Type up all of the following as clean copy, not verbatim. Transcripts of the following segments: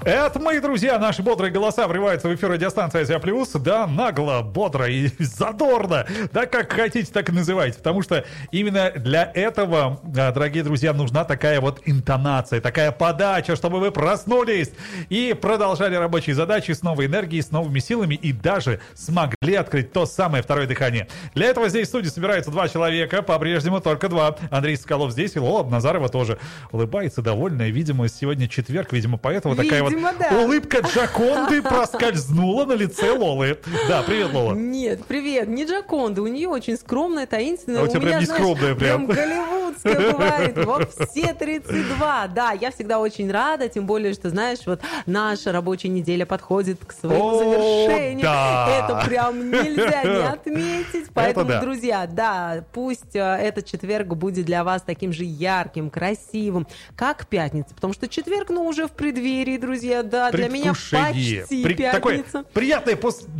Это мои друзья, наши бодрые голоса врываются в эфир радиостанции Азия Плюс. Да, нагло, бодро и задорно. Да, как хотите, так и называйте. Потому что именно для этого, дорогие друзья, нужна такая вот интонация, такая подача, чтобы вы проснулись и продолжали рабочие задачи с новой энергией, с новыми силами и даже смогли открыть то самое второе дыхание. Для этого здесь в студии собираются два человека, по-прежнему только два. Андрей Соколов здесь, и Лола Назарова тоже улыбается, довольная. Видимо, сегодня четверг, видимо, поэтому такая вот улыбка Джоконды проскользнула на лице Лолы. Да, привет, Лола. Нет, привет, не Джоконда, у нее очень скромная, таинственная. А у тебя прям не скромная, прям голливудская бывает, вот все 32. Да, я всегда очень рада, тем более, что, знаешь, вот наша рабочая неделя подходит к своему завершению. Да. Это прям нельзя не отметить. Поэтому, друзья, да, пусть этот четверг будет для вас таким же ярким, красивым, как пятница. Потому что четверг, ну, уже в преддверии, друзья, да, для меня почти пятница. Такое приятное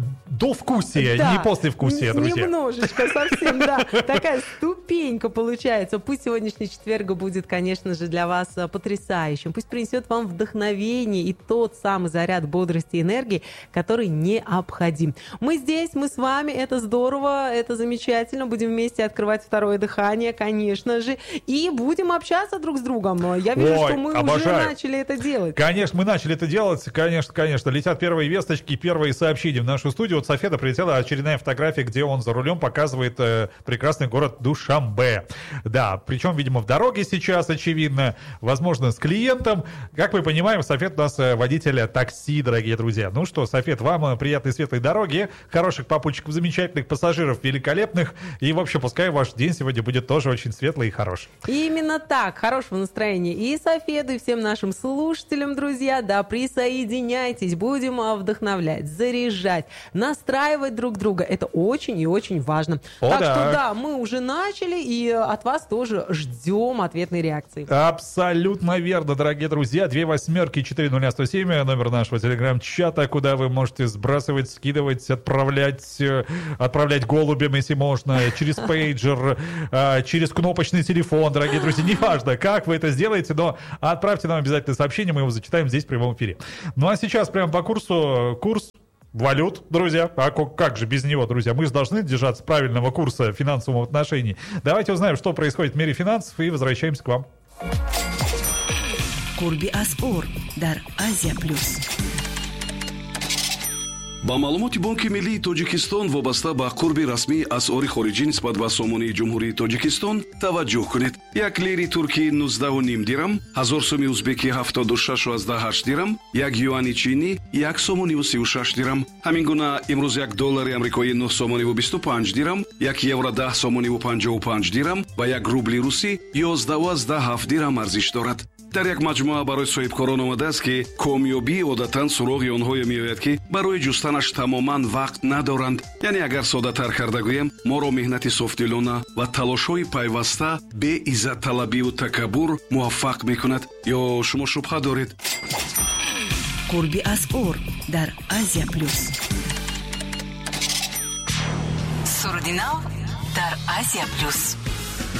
довкусие, да, не послевкусие, друзья. Немножечко, совсем, да. Такая ступенька получается. Пусть сегодняшний четверг будет, конечно же, для вас потрясающим. Пусть принесет вам вдохновение и тот самый заряд бодрости и энергии, который необходим. Мы здесь, мы с вами, это здорово, это замечательно. Будем вместе открывать второе дыхание, конечно же, и будем общаться друг с другом. Я вижу, что мы уже начали это делать. Конечно, мы начали это делать, конечно. Летят первые весточки, первые сообщения в нашу студию. Вот Софеда прилетела очередная фотография, где он за рулем показывает прекрасный город Душанбе. Да, причем, видимо, в дороге сейчас, очевидно, возможно, с клиентом. Как мы понимаем, Софет у нас водитель такси, дорогие друзья. Ну что, Софет, вам приятной светлой дороги, хороших попутчиков, замечательных пассажиров, великолепных. И, в общем, пускай ваш день сегодня будет тоже очень светлый и хороший. Именно так, хорошего настроения и Софеду, и всем нашим слушателям, друзья. Да, присоединяйтесь, будем вдохновлять, заряжать, настраивать друг друга. Это очень и очень важно. Так что да, мы уже начали, и от вас тоже ждем ответной реакции. Абсолютно верно, дорогие друзья. 28-40-107, номер нашего телеграм-чата, куда вы можете сбрасывать, скидывать, отправлять голубям, если можно, через пейджер, через кнопочный телефон, дорогие друзья. Неважно, как вы это сделаете, но отправьте нам обязательно сообщение, мы его зачитаем здесь в прямом эфире. Ну а сейчас прямо по курс валют, друзья. А как же без него, друзья? Мы же должны держаться правильного курса финансового отношений. Давайте узнаем, что происходит в мире финансов, и возвращаемся к вам. Курби Аспор, дар Азия Плюс. ба маълумоти бонки миллии тоҷикистон вобаста ба қурби расмӣ асъори хориҷӣ нисбат ба сомонии ҷумҳурии тоҷикистон таваҷҷӯҳ кунед. 1 лири туркӣ 19,5 дирам, 1000 соми узбекӣ 76,8 дирам, 1 юани чини 1 сомони 36 дирам. ҳамин гуна имрӯз 1 доллари амрикоӣ 9 сомони 25 дирам, 1 евро 10 сомони 55 дирам ва 1 рубли русӣ 11,7 дирам арзиш дорад. дар як маҷмӯа барои соҳибкорон омадааст ки комёбӣ одатан суроғи онҳое меояд ки барои ҷустанаш тамоман вақт надоранд. яъне агар соддатар карда гӯям, моро меҳнати софдилона ва талошҳои пайваста бе иззатталабиву такаббур муваффақ мекунад. ё шумо шубҳа доред? Курби Аспор дар Азия Плюс. Сурдинал дар Азия Плюс.